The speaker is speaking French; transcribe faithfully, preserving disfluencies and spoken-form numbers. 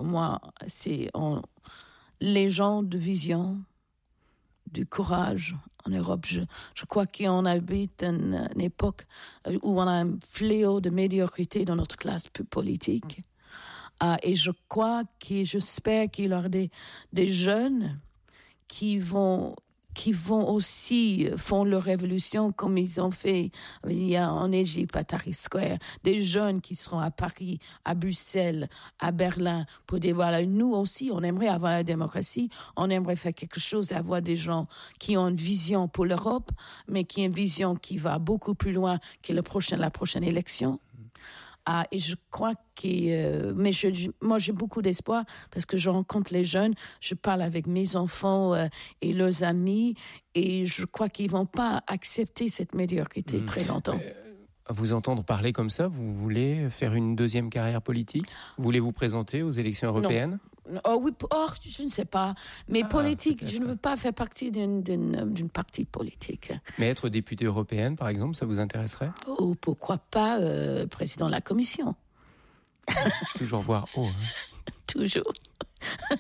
pour moi, c'est on, les gens de vision, du courage en Europe. Je, je crois qu'on habite une, une époque où on a un fléau de médiocrité dans notre classe politique. Uh, et je crois que j'espère qu'il y aura des, des jeunes qui vont, qui vont aussi font leur révolution comme ils ont fait il y a en Égypte à Tahrir Square. Des jeunes qui seront à Paris, à Bruxelles, à Berlin pour dire voilà, nous aussi, on aimerait avoir la démocratie, on aimerait faire quelque chose, avoir des gens qui ont une vision pour l'Europe, mais qui ont une vision qui va beaucoup plus loin que le prochain, la prochaine élection. Ah, et je crois que, euh, mais je, je, moi j'ai beaucoup d'espoir parce que je rencontre les jeunes, je parle avec mes enfants euh, et leurs amis, et je crois qu'ils vont pas accepter cette médiocrité mmh. très longtemps. Euh, vous entendre parler comme ça, vous voulez faire une deuxième carrière politique ? Vous voulez vous présenter aux élections européennes ? Non. Oh oui, oh, je ne sais pas. Mais ah, politique, peut-être. Je ne veux pas faire partie d'une, d'une, d'une partie politique. Mais être députée européenne, par exemple, ça vous intéresserait ? Oh, pourquoi pas euh, président de la Commission ? Toujours voir haut. Hein. Toujours.